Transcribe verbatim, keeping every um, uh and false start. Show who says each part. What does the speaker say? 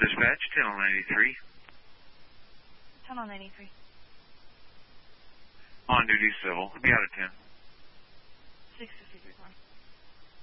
Speaker 1: Dispatch, Channel ninety-three.
Speaker 2: Channel ninety-three.
Speaker 1: On duty, civil. Be out of ten.